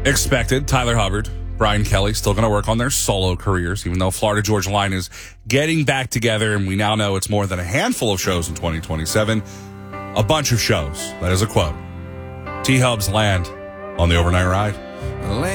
expected. Tyler Hubbard, Brian Kelly still going to work on their solo careers, even though Florida Georgia Line is getting back together, and we now know it's more than a handful of shows in 2027. A bunch of shows. That is a quote. T-Hub's land on the overnight ride.